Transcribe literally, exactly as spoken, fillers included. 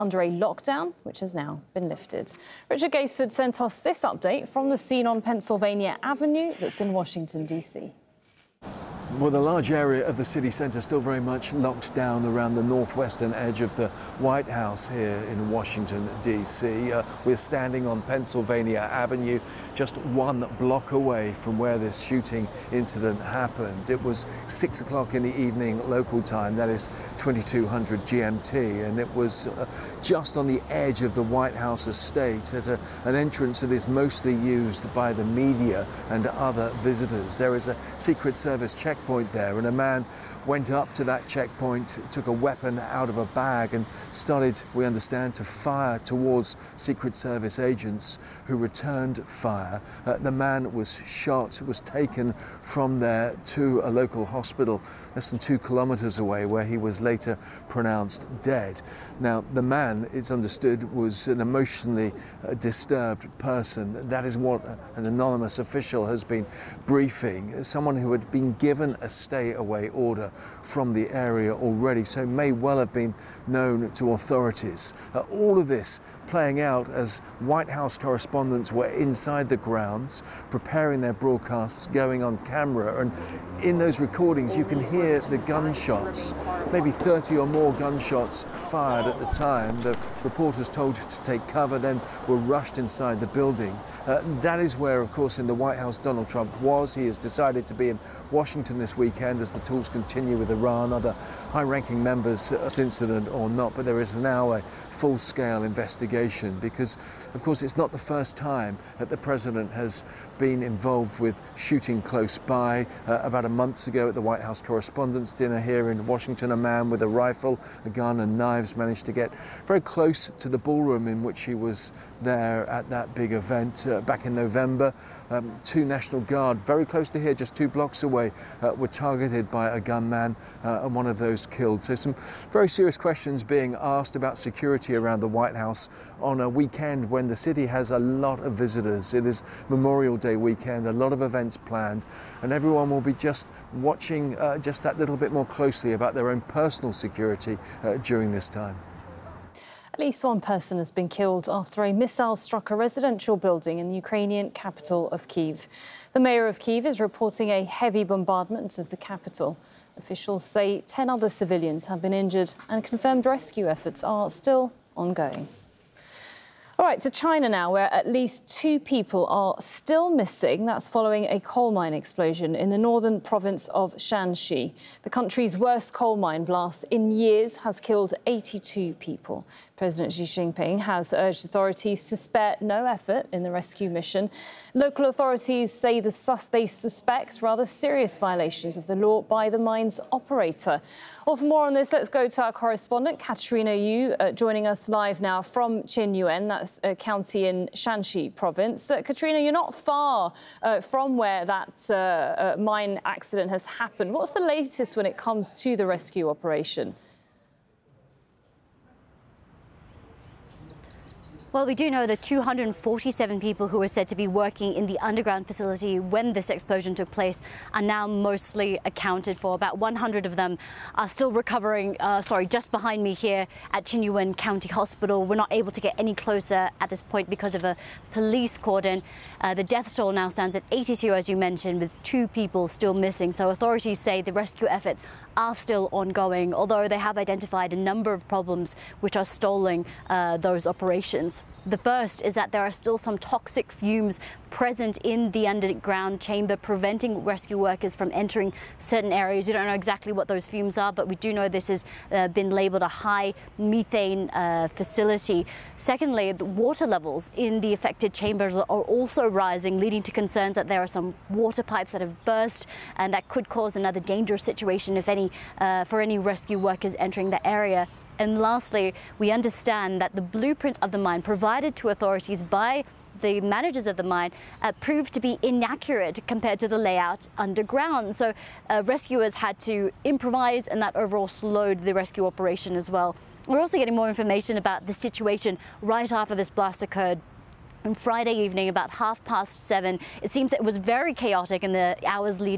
under a lockdown, which has now been lifted. Richard Gaisford sent us this update from the scene on Pennsylvania Avenue that's in Washington, D C. Well, the large area of the city centre still very much locked down around the northwestern edge of the White House here in Washington, D C. Uh, we're standing on Pennsylvania Avenue, just one block away from where this shooting incident happened. It was six o'clock in the evening local time, that is twenty-two hundred G M T, and it was uh, just on the edge of the White House estate at a, an entrance that is mostly used by the media and other visitors. There is a Secret Service checkpoint there, and a man went up to that checkpoint, took a weapon out of a bag and started, we understand, to fire towards Secret Service agents who returned fire. Uh, the man was shot, was taken from there to a local hospital less than two kilometers away, where he was later pronounced dead. Now, the man, it's understood, was an emotionally uh, disturbed person. That is what an anonymous official has been briefing. Someone who had been given a stay-away order from the area already, so may well have been known to authorities. Uh, all of this playing out as White House correspondents were inside the grounds, preparing their broadcasts, going on camera, and in those recordings you can hear the gunshots, maybe thirty or more gunshots fired at the time. The reporters told to take cover, then were rushed inside the building. Uh, that is where, of course, in the White House Donald Trump was. He has decided to be in Washington this weekend as the talks continue with Iran, other high-ranking members of this incident or not, but there is now a full-scale investigation because, of course, it's not the first time that the president has been involved with shooting close by. Uh, about a month ago at the White House Correspondents' Dinner here in Washington, a man with a rifle, a gun and knives managed to get very close to the ballroom in which he was there at that big event uh, back in November. Um, two National Guard very close to here, just two blocks away, uh, were targeted by a gunman uh, and one of those killed. So some very serious questions being asked about security around the White House on a weekend when the city has a lot of visitors. It is Memorial Day weekend, a lot of events planned, and everyone will be just watching uh, just that little bit more closely about their own personal security uh, during this time. At least one person has been killed after a missile struck a residential building in the Ukrainian capital of Kyiv. The mayor of Kyiv is reporting a heavy bombardment of the capital. Officials say ten other civilians have been injured and confirmed rescue efforts are still ongoing. All right, to China now, where at least two people are still missing. That's following a coal mine explosion in the northern province of Shanxi. The country's worst coal mine blast in years has killed eighty-two people. President Xi Jinping has urged authorities to spare no effort in the rescue mission. Local authorities say the sus they suspect rather serious violations of the law by the mine's operator. Well, for more on this, let's go to our correspondent, Katerina Yu, uh, joining us live now from Qinyuan, that's a county in Shanxi province. Uh, Katerina, you're not far uh, from where that uh, uh, mine accident has happened. What's the latest when it comes to the rescue operation? Well, we do know that two hundred forty-seven people who were said to be working in the underground facility when this explosion took place are now mostly accounted for. About one hundred of them are still recovering, uh, sorry, just behind me here at Qinyuan County Hospital. We're not able to get any closer at this point because of a police cordon. Uh, the death toll now stands at eighty-two, as you mentioned, with two people still missing. So authorities say the rescue efforts are still ongoing, although they have identified a number of problems which are stalling uh, those operations. The first is that there are still some toxic fumes present in the underground chamber, preventing rescue workers from entering certain areas. We don't know exactly what those fumes are, but we do know this has uh, been labeled a high methane uh, facility. Secondly, the water levels in the affected chambers are also rising, leading to concerns that there are some water pipes that have burst, and that could cause another dangerous situation if any uh, for any rescue workers entering the area. And lastly, we understand that the blueprint of the mine provided to authorities by the managers of the mine uh, proved to be inaccurate compared to the layout underground. So uh, rescuers had to improvise, and that overall slowed the rescue operation as well. We're also getting more information about the situation right after this blast occurred. On Friday evening, about half past seven, it seems that it was very chaotic in the hours leading